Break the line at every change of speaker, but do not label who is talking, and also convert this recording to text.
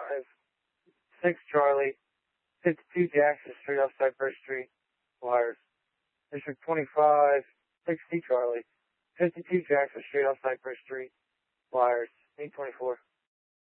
6 Charlie, 52 Jackson Street off Cypress Street, wires. District 25, 60 Charlie, 52 Jackson Street off Cypress Street, wires. 824.